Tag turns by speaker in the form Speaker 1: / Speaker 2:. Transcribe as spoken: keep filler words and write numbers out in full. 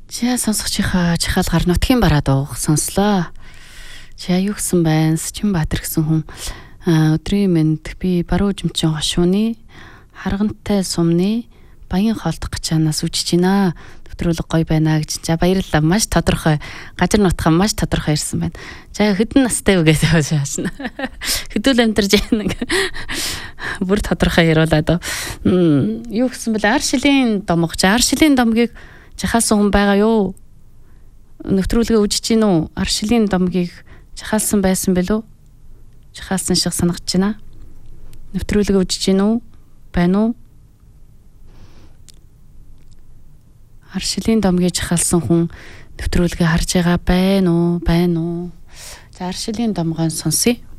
Speaker 1: За сонсогчийнхаа жихаалгаар нутгийн бараа дуух сонслоо. За юу гэсэн байна? Счинбаатар гэсэн хүн өдрийн мэнд би баруун жимчин хошууны харгантай сумны баян хоолдох гачаанаас үжиж байна. Нэвтрүүлэг гоё байна гэж. За баярлалаа. Маш тодорхой. Газар нутгаа маш тодорхой ирсэн байна. За хэдэн настай вэ гэж хаашна. Хэдүүл амтарж байна. Бүр тодорхой яриулаад. Юу гэсэн бэл ар шилийн домог. За ар шилийн домгийг жахаалсан хүн байгаа юу? Нэвтрүүлгээ үжиж гин үү? Ар шилийн домгийг жахаалсан байсан бэлүү? Жахаалсан шиг санагдаж байна. Нэвтрүүлгээ үжиж гин үү? Байна уу? Ар шилийн домгийг жахаалсан хүн нэвтрүүлгээ харж байгаа байна уу? Байна уу? За ар шилийн домгоо сонсъё.